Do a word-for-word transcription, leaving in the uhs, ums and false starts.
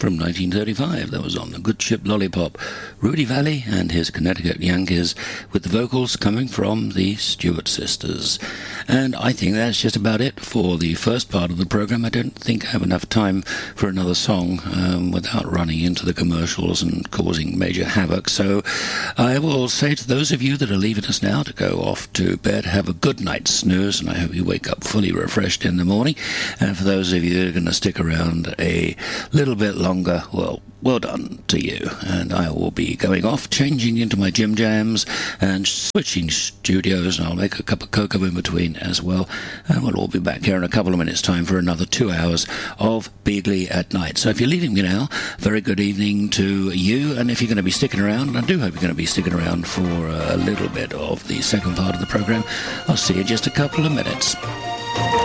from nineteen thirty-five. That was on the Good Ship Lollipop. Rudy Valley and his Connecticut Yankees, with the vocals coming from the Stewart sisters. And I think that's just about it for the first part of the program. I don't think I have enough time for another song um, without running into the commercials and causing major havoc. So I will say to those of you that are leaving us now to go off to bed, have a good night's snooze, and I hope you wake up fully refreshed in the morning. And for those of you that are going to stick around a little bit longer, well, well done to you. And I will be going off, changing into my Jim Jams and switching studios, and I'll make a cup of cocoa in between as well. And we'll all be back here in a couple of minutes' time for another two hours of Beagley at Night. So if you're leaving me now, very good evening to you. And if you're going to be sticking around, and I do hope you're going to be sticking around for a little bit of the second part of the program, I'll see you in just a couple of minutes.